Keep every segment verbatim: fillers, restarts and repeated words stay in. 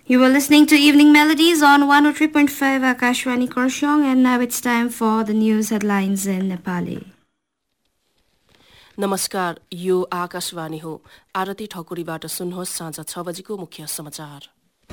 You were listening to Evening Melodies on one oh three point five Akashwani Korshong, and now it's time for the news headlines in Nepali. नमस्कार, यो आकाशवाणी हो। आरती ठकुरीबाट सुन्नुहोस् साँझ छ बजेको मुख्य समाचार।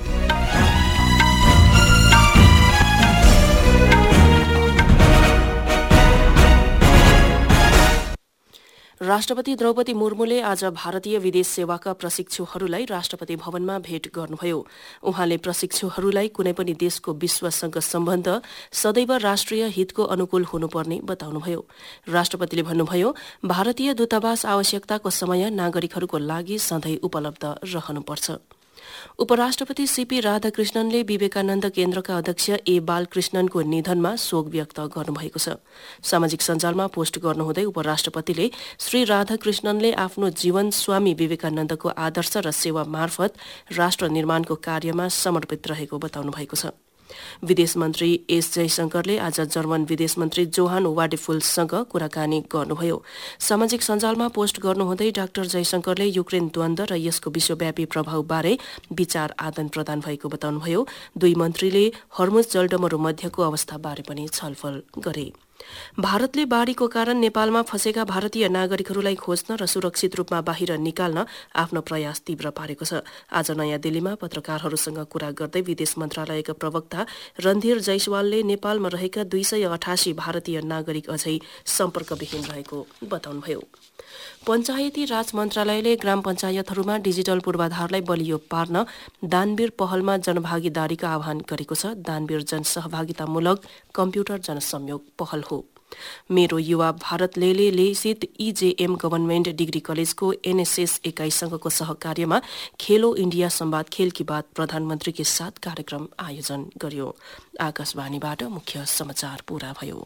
राष्ट्रपति द्रौपदी मुर्मुले आज भारतीय विदेश सेवाका प्रशिक्षुहरूलाई राष्ट्रपति भवनमा भेट गर्नुभयो। उहाँले प्रशिक्षुहरूलाई कुनै पनि देशको विश्वसँग सम्बन्ध सदैव राष्ट्रिय हितको अनुकूल हुनुपर्ने बताउनुभयो। राष्ट्रपतिले भन्नुभयो, भारतीय दूतावास आवश्यकताको समय नागरिकहरूको लागि सधैँ उपलब्ध रहनुपर्छ। उपराष्ट्रपति सीपी राधाकृष्णनले विवेकानन्द केन्द्रका अध्यक्ष ए बालकृष्णनको निधनमा शोक व्यक्त गर्नुभएको छ। सामाजिक सञ्जालमा पोस्ट गर्नुहुँदै उपराष्ट्रपतिले श्री राधाकृष्णनले आफ्नो जीवन स्वामी विवेकानन्दको आदर्श र सेवा मार्फत राष्ट्र निर्माणको कार्यमा समर्पित रहेको बताउनु भएको छ। विदेश मन्त्री एस जयशंकरले आज जर्मन विदेश मन्त्री जोहान वाडेफुलसँग कुराकानी गर्नुभयो। सामाजिक सञ्जालमा पोस्ट गर्नुहुँदै डाक्टर जयशंकरले युक्रेन द्वन्द्व र यसको विश्वव्यापी प्रभावबारे विचार आदान प्रदान भएको बताउनुभयो। दुई मन्त्रीले हर्मुज जलडमरू मध्यको अवस्थाबारे पनि छलफल गरे। भारतले बाढ़ीको कारण नेपालमा फँसेका भारतीय नागरिकहरूलाई खोज्न र सुरक्षित रूपमा बाहिर निकाल्न आफ्नो प्रयास तीव्र पारेको छ। आज नयाँ दिल्लीमा पत्रकारहरूसँग कुरा गर्दै विदेश मन्त्रालयका प्रवक्ता रणधीर जैसवालले नेपालमा रहेका दुई सय अठासी भारतीय नागरिक अझै सम्पर्कविहीन रहेको बताउनुभयो। पञ्चायती राज मन्त्रालयले ग्राम पञ्चायतहरूमा डिजिटल पूर्वाधारलाई बलियो पार्न दानवीर पहलमा जनभागीदारीको आह्वान गरेको छ। दानवीर जनसहभागितामूलक कम्प्युटर जनसंयोग पहल हो। मेरो युवा भारत लेले स्थित इजेएम गभर्नमेन्ट डिग्री कलेजको एनएसएस एकाइसँगको सहकार्यमा खेलो इण्डिया संवाद खेल की बात प्रधानमन्त्री के साथ कार्यक्रम आयोजन गर्यो। आकाशवाणीबाट मुख्य समाचार पूरा भयो।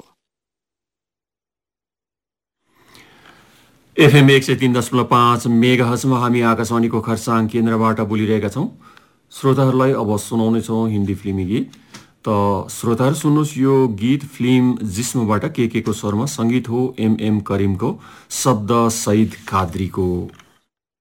एफएम एक सय तीन दशमलव पाँच मेगाहर्जमा हामी आकाशवाणीको खरसाङ केन्द्रबाट बोलिरहेका छौँ। श्रोताहरूलाई अब सुनाउनेछौँ हिन्दी फिल्मी गीत। त श्रोताहरू सुन्नुहोस् यो गीत फिल्म जिस्मबाट के के को स्वरमा, सङ्गीत हो एम एम करिमको, शब्द सईद कादरीको।